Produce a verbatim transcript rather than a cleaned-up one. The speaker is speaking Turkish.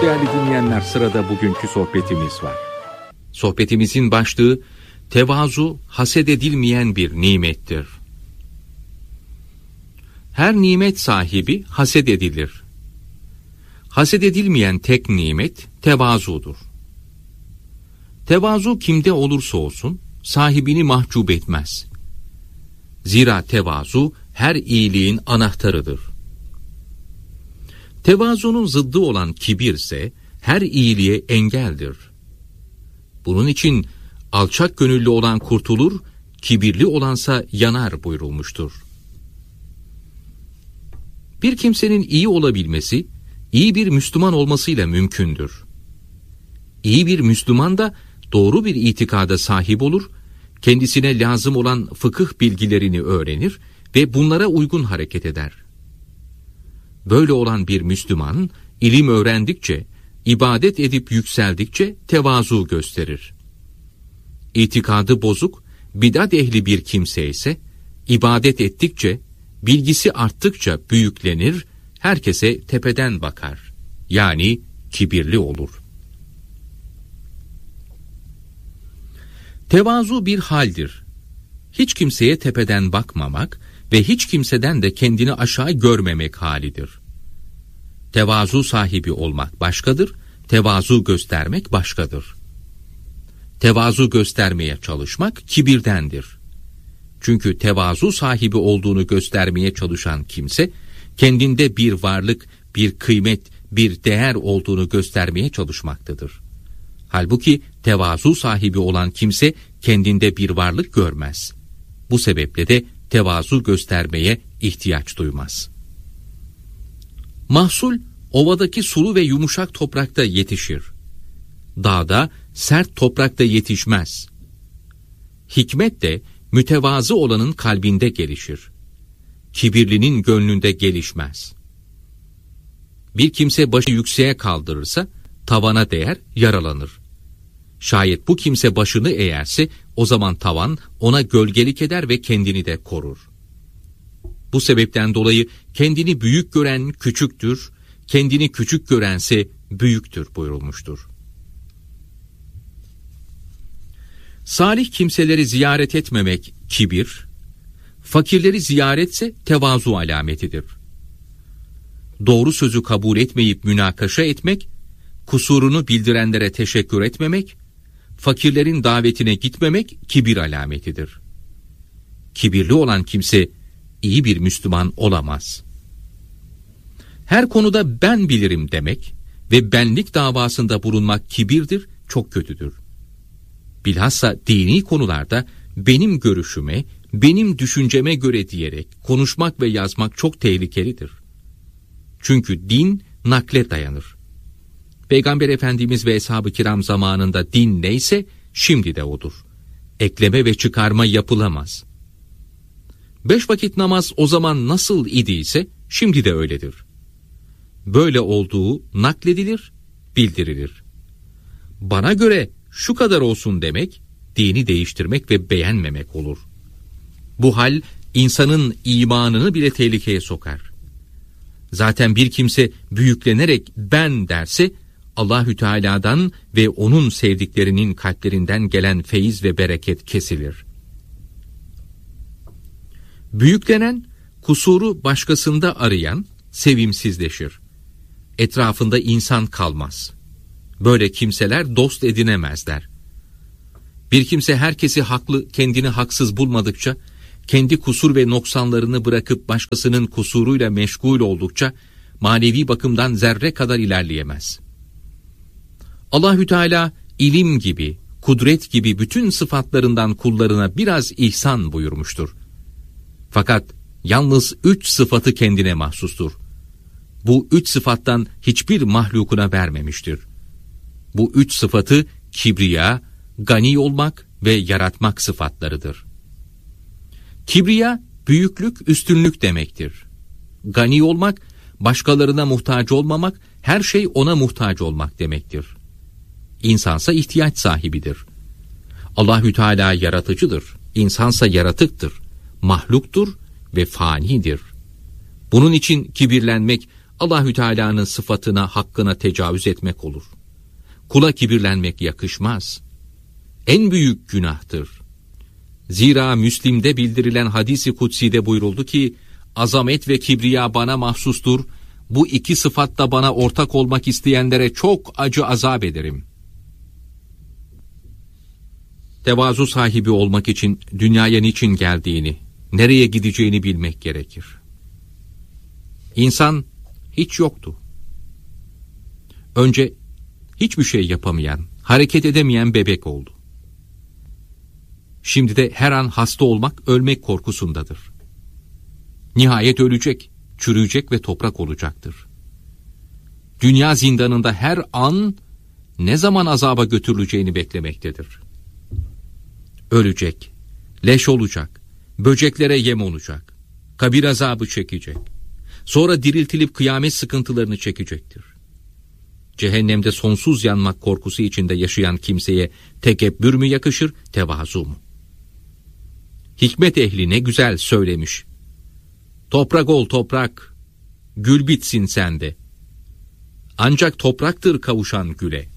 değerli dinleyenler, sırada bugünkü sohbetimiz var. Sohbetimizin başlığı, tevazu haset edilmeyen bir nimettir. Her nimet sahibi haset edilir. Haset edilmeyen tek nimet tevazudur. Tevazu kimde olursa olsun sahibini mahcup etmez. Zira tevazu her iyiliğin anahtarıdır. Tevazunun zıddı olan kibir ise her iyiliğe engeldir. Bunun için alçak gönüllü olan kurtulur, kibirli olansa yanar buyurulmuştur. Bir kimsenin iyi olabilmesi, iyi bir Müslüman olmasıyla mümkündür. İyi bir Müslüman da doğru bir itikada sahip olur, kendisine lazım olan fıkıh bilgilerini öğrenir ve bunlara uygun hareket eder. Böyle olan bir Müslüman, ilim öğrendikçe, ibadet edip yükseldikçe tevazu gösterir. İtikadı bozuk, bidat ehli bir kimse ise, ibadet ettikçe, bilgisi arttıkça büyüklenir, herkese tepeden bakar. Yani kibirli olur. Tevazu bir haldir. Hiç kimseye tepeden bakmamak ve hiç kimseden de kendini aşağı görmemek halidir. Tevazu sahibi olmak başkadır, tevazu göstermek başkadır. Tevazu göstermeye çalışmak kibirdendir. Çünkü tevazu sahibi olduğunu göstermeye çalışan kimse, kendinde bir varlık, bir kıymet, bir değer olduğunu göstermeye çalışmaktadır. Halbuki tevazu sahibi olan kimse kendinde bir varlık görmez. Bu sebeple de tevazu göstermeye ihtiyaç duymaz. Mahsul, ovadaki sulu ve yumuşak toprakta yetişir. Dağda, sert toprakta yetişmez. Hikmet de mütevazı olanın kalbinde gelişir. Kibirlinin gönlünde gelişmez. Bir kimse başı yükseğe kaldırırsa, tavana değer, yaralanır. Şayet bu kimse başını eğerse, o zaman tavan ona gölgelik eder ve kendini de korur. Bu sebepten dolayı kendini büyük gören küçüktür, kendini küçük görense büyüktür buyurulmuştur. Salih kimseleri ziyaret etmemek kibir, fakirleri ziyaretse tevazu alametidir. Doğru sözü kabul etmeyip münakaşa etmek, kusurunu bildirenlere teşekkür etmemek, fakirlerin davetine gitmemek kibir alametidir. Kibirli olan kimse iyi bir Müslüman olamaz. Her konuda ben bilirim demek ve benlik davasında bulunmak kibirdir, çok kötüdür. Bilhassa dini konularda benim görüşüme, benim düşünceme göre diyerek konuşmak ve yazmak çok tehlikelidir. Çünkü din nakle dayanır. Peygamber Efendimiz ve Eshab-ı Kiram zamanında din neyse şimdi de odur. Ekleme ve çıkarma yapılamaz. Beş vakit namaz o zaman nasıl idiyse şimdi de öyledir. Böyle olduğu nakledilir, bildirilir. Bana göre şu kadar olsun demek, dini değiştirmek ve beğenmemek olur. Bu hal insanın imanını bile tehlikeye sokar. Zaten bir kimse büyüklenerek ben derse, Allahü Teala'dan ve onun sevdiklerinin kalplerinden gelen feyiz ve bereket kesilir. Büyüklenen, kusuru başkasında arayan sevimsizleşir. Etrafında insan kalmaz. Böyle kimseler dost edinemezler. Bir kimse herkesi haklı, kendini haksız bulmadıkça, kendi kusur ve noksanlarını bırakıp başkasının kusuruyla meşgul oldukça, manevi bakımdan zerre kadar ilerleyemez. Allahü Teala ilim gibi, kudret gibi bütün sıfatlarından kullarına biraz ihsan buyurmuştur. Fakat yalnız üç sıfatı kendine mahsustur. Bu üç sıfattan hiçbir mahlukuna vermemiştir. Bu üç sıfatı kibriya, gani olmak ve yaratmak sıfatlarıdır. Kibriya, büyüklük, üstünlük demektir. Gani olmak, başkalarına muhtaç olmamak, her şey ona muhtaç olmak demektir. İnsansa ihtiyaç sahibidir. Allahü Teala yaratıcıdır, insansa yaratıktır, mahluktur ve fanidir. Bunun için kibirlenmek, Allahü Teala'nın sıfatına, hakkına tecavüz etmek olur. Kula kibirlenmek yakışmaz. En büyük günahtır. Zira Müslim'de bildirilen hadisi kutsi'de buyuruldu ki, azamet ve kibriya bana mahsustur, bu iki sıfatla bana ortak olmak isteyenlere çok acı azap ederim. Tevazu sahibi olmak için dünyaya niçin geldiğini, nereye gideceğini bilmek gerekir. İnsan hiç yoktu. Önce hiçbir şey yapamayan, hareket edemeyen bebek oldu. Şimdi de her an hasta olmak, ölmek korkusundadır. Nihayet ölecek, çürüyecek ve toprak olacaktır. Dünya zindanında her an ne zaman azaba götürüleceğini beklemektedir. Ölecek, leş olacak, böceklere yem olacak, kabir azabı çekecek, sonra diriltilip kıyamet sıkıntılarını çekecektir. Cehennemde sonsuz yanmak korkusu içinde yaşayan kimseye tekebbür mü yakışır, tevazu mu? Hikmet ehli ne güzel söylemiş. Toprak ol toprak, gül bitsin sende. Ancak topraktır kavuşan güle.